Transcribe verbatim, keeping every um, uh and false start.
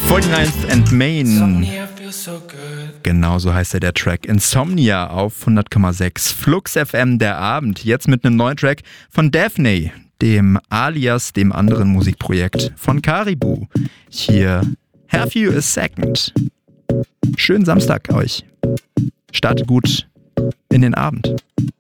forty-ninth and Main. Genau so heißt ja der Track. Insomnia auf hundert Komma sechs. Flux F M, der Abend. Jetzt mit einem neuen Track von Daphne, dem alias dem anderen Musikprojekt von Caribou. Hier, Have You a Second. Schönen Samstag euch. Startet gut in den Abend.